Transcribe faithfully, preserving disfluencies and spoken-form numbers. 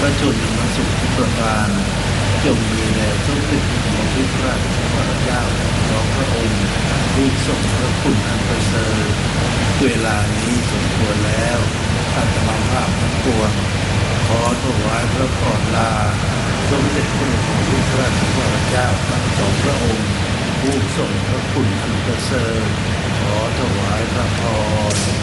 ชนมาสุขทุกประการจงมีแด่สมเด็จพระบรมราชาธิเจ้าสองพระองค์ผู้ทรงพระคุณอันประเสริฐเวลานี้สมควรแล้วอาตมาภาพทั้งปวงขอถวายพระพรลาสมเด็จพระบรมราชาเจ้าทั้งสองพระองค์ผู้ทรงพระคุณอันประเสริฐขอถวายพระพร